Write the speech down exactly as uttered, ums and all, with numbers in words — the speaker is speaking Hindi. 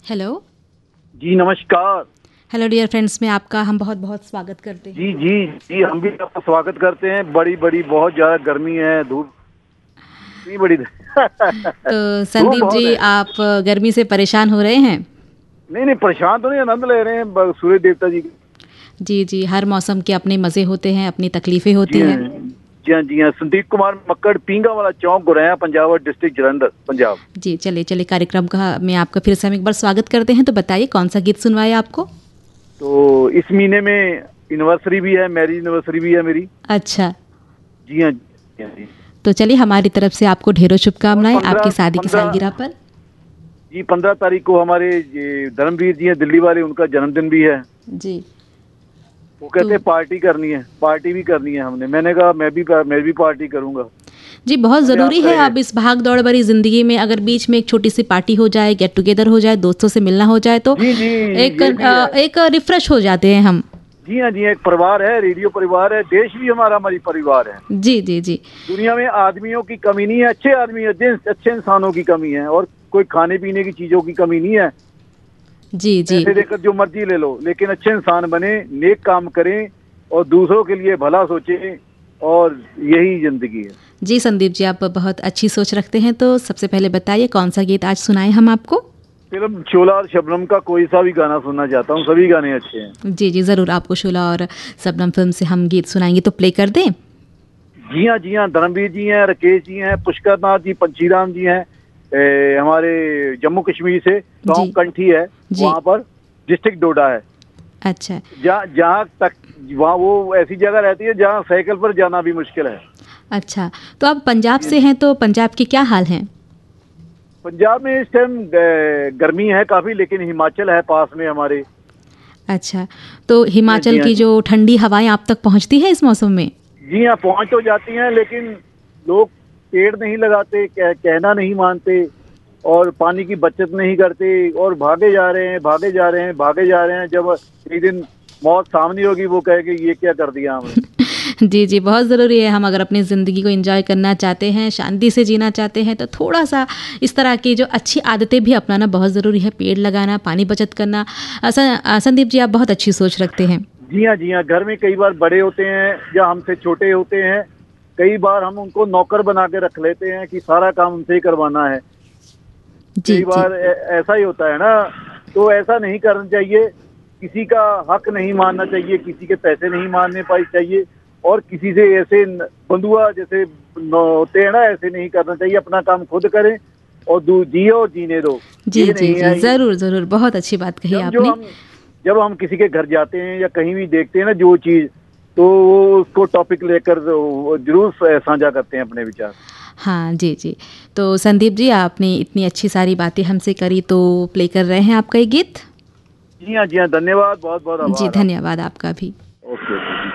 हेलो। जी नमस्कार। हेलो डियर फ्रेंड्स में आपका हम बहुत बहुत स्वागत करते हैं। जी जी जी हम भी आपका स्वागत करते हैं। बड़ी बड़ी बहुत ज़्यादा गर्मी है, धूप इतनी बड़ी तो धूप संदीप बहुत जी, है। आप गर्मी से परेशान हो रहे हैं? नहीं नहीं परेशान तो नहीं, आनंद ले रहे हैं ब- सूर्य देवता जी के। जी जी, हर मौसम के अपने मज़े होते हैं, अपनी तकलीफ़ें जी होती हाँ हैं। जी हाँ जी हाँ। संदीप कुमार मक्कड़, पींगा वाला चौक, गुरैया, पंजाब, डिस्ट्रिक्ट जलंधर, पंजाब। जी चलिए चलिए, कार्यक्रम का में आपका फिर से हम एक बार स्वागत करते हैं। तो बताइए कौन सा गीत सुनवाए आपको? तो इस महीने में एनिवर्सरी भी है, मैरिज एनिवर्सरी भी है मेरी। अच्छा, जी हाँ जी हाँ जी। तो चलिए हमारी तरफ से आपको ढेरों और शुभकामनाएं पंद्रह आपकी शादी की पंद्रह सालगिरह पर। जी पंद्रह तारीख को हमारे ये धर्मवीर जी हैं दिल्ली वाले, उनका जन्मदिन भी है। जी वो कहते तो हैं पार्टी करनी है, पार्टी भी करनी है हमने। मैंने कहा मैं भी मैं भी पार्टी करूंगा। जी, बहुत अरे आप ज़रूरी है रहे। अब इस भाग दौड़ भरी ज़िंदगी में, अगर बीच में एक छोटी सी पार्टी हो जाए, गेट टुगेदर हो जाए, दोस्तों से मिलना हो जाए, तो जी जी एक ये भी है। अ, एक रिफ्रेश हो जाते हैं हम। जी हाँ जी हाँ, एक परिवार है, रेडियो परिवार है, देश भी हमारा हमारी परिवार है। जी जी जी दुनिया में आदमियों की कमी नहीं है, अच्छे आदमी है, जिन- अच्छे इंसानों की कमी है, और कोई खाने पीने की चीजों की कमी नहीं है। जी जी पैसे देकर जो मर्जी ले लो, लेकिन अच्छे इंसान बने, नेक काम करें और दूसरों के लिए भला सोचें, और यही जिंदगी है। जी संदीप जी, आप बहुत अच्छी सोच रखते हैं। तो सबसे पहले बताइए कौन सा गीत आज सुनाएं हम आपको? फिल्म शोला और शबनम का कोई सा भी गाना सुनना चाहता हूँ, सभी गाने अच्छे हैं। जी जी, ज़रूर आपको शोला और शबनम फिल्म से हम गीत सुनाएंगे, तो प्ले कर दें? जी हाँ जी हाँ। धर्मवीर जी हैं, राकेश जी हैं, पुष्कर नाथ जी, पंचीराम जी हैं, ए, हमारे जम्मू कश्मीर से, गांव जी कंठी है, जी। वहाँ पर डिस्ट्रिक्ट डोडा है। अच्छा जहाँ जहाँ तक वहाँ वो ऐसी जगह रहती है जहाँ साइकिल पर जाना भी मुश्किल है। अच्छा, तो आप पंजाब जी। से हैं, तो पंजाब के क्या हाल हैं? पंजाब में इस टाइम गर्मी है काफी, लेकिन हिमाचल है पास में हमारे। अच्छा, तो जी हाँ जी हिमाचल हाँ की जी। जो ठंडी हवाएं आप तक पहुंचती है इस मौसम में? जी हाँ पहुँच तो जाती हैं, लेकिन लोग पेड़ नहीं लगाते, कह, कहना नहीं मानते, और पानी की बचत नहीं करते, और भागे जा रहे हैं भागे जा रहे हैं भागे जा रहे हैं। जब एक दिन मौत सामने होगी, वो कहेगी ये क्या कर दिया हमने। जी जी, बहुत ज़रूरी है। हम अगर अपनी ज़िंदगी को एंजॉय करना चाहते हैं, शांति से जीना चाहते हैं, तो थोड़ा सा इस तरह की जो अच्छी आदतें भी अपनाना बहुत ज़रूरी है। पेड़ लगाना, पानी बचत करना। अ, स- अ, संदीप जी, आप बहुत अच्छी सोच रखते हैं। जी हाँ जी हाँ। घर में कई बार बड़े होते हैं या हमसे छोटे होते हैं, कई बार हम उनको नौकर बना के रख लेते हैं कि सारा काम उनसे ही करवाना है। जी कई जी बार ऐ- ऐसा ही होता है ना। तो ऐसा नहीं करना चाहिए, किसी का हक नहीं मानना चाहिए, किसी के पैसे नहीं मानने पाई चाहिए, और किसी से ऐसे न- बंधुआ जैसे न- होते हैं ना, ऐसे नहीं करना चाहिए। अपना काम खुद करें और दू- जियो और जीने दो। जी ये जी नहीं जी, है। ज़रूर ज़रूर, बहुत अच्छी बात कही जब जो आपने। हम जब हम किसी के घर जाते हैं या कहीं भी देखते हैं ना जो चीज, तो वो उसको टॉपिक लेकर वो जरूर साझा करते हैं अपने विचार। हाँ जी जी, तो संदीप जी, आपने इतनी अच्छी सारी बातें हमसे करी, तो प्ले कर रहे हैं आपका ये गीत। जी हाँ जी हाँ। धन्यवाद, बहुत बहुत जी आभार आप। धन्यवाद आपका भी। ओके।